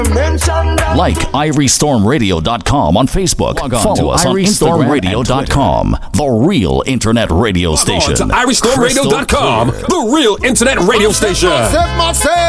Like IrieStormRadio.com on Facebook. Follow us on IrieStormRadio.com, the real internet radio station. IrieStormRadio.com, the real internet radio station.